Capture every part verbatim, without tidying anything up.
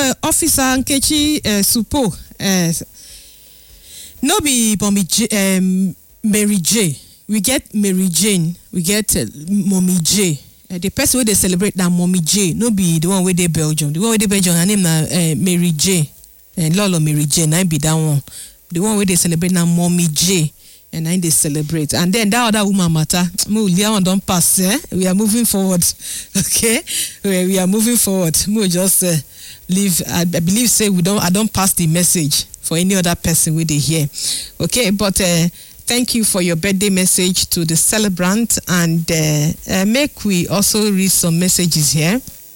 uh, Officer Nkechi uh, Supo. Uh, no be Mommy J, um, Mary J. We get Mary Jane. We get uh, Mommy J. Uh, the person where they celebrate that Mommy J. No be the one where they Belgium. The one where they Belgium. Her name na uh, Mary J. And uh, Lolo Mary J. I be that one. The one where they celebrate now Mommy J. And then they celebrate. And then that other woman matter. We don't pass. Eh? We are moving forward. Okay? We are moving forward. We just uh, leave. I, I believe say we don't I don't pass the message for any other person with they hear. Okay, but uh, thank you for your birthday message to the celebrant, and uh, uh, make we also read some messages here.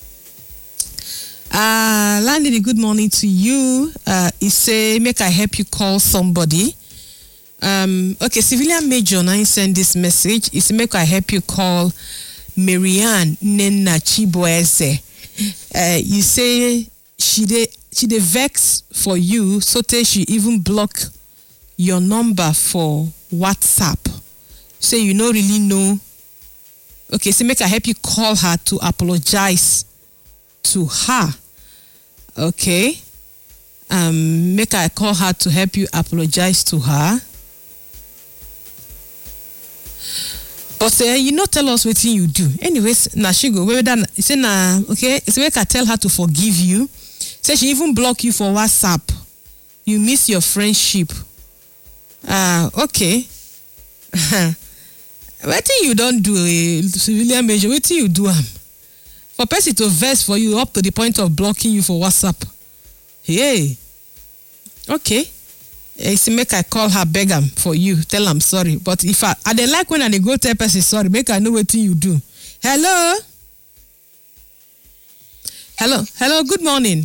Uh, Landlady, good morning to you. Uh, he say, make I help you call somebody. Um, okay, civilian major now send this message. He say, make I help you call Marianne Nena Chiboeze. Uh, you say she de she de vex for you, so te she even block your number for WhatsApp. Say you don't really know. Okay, so make I help you call her to apologize to her. Okay. Um, make I call her to help you apologize to her. But uh, you not tell us what you do. Anyways, now she go. Where that? Say na okay. So make I tell her to forgive you. Say she even block you for WhatsApp. You miss your friendship. Ah, uh, okay. What you don't do, a civilian major? What you do? Um, for person to vex for you up to the point of blocking you for WhatsApp. Hey. Okay. I say make I call her, beg am for you, tell I'm sorry. But if I I dey like when I dey go tell person sorry, make I know what you do. Hello? Hello, hello, good morning.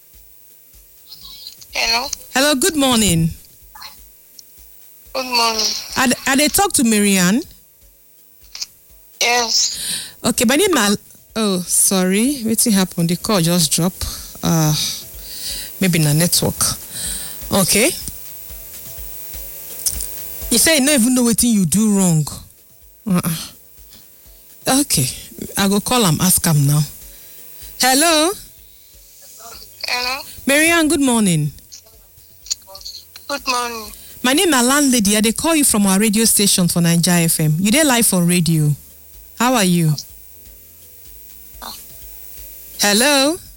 Hello. Hello, good morning. Good morning. I I dey talk to Marianne. Yes. Okay, my name is oh sorry, wetin happen? The call just drop. Uh maybe na network. Okay. You say you don't even know what you do wrong. Uh-uh. Okay. I go call him, ask him now. Hello? Hello? Marianne, good morning. Good morning. My name is Landlady. I dey call you from our radio station for Nigeria F M. You dey live on radio. How are you? Hello?